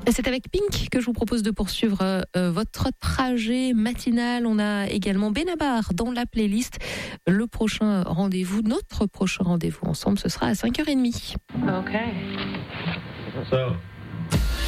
C'est avec Pink que je vous propose de poursuivre votre trajet matinal. On a également Benabar dans la playlist. Notre prochain rendez-vous ensemble, ce sera à 5h30. Okay. So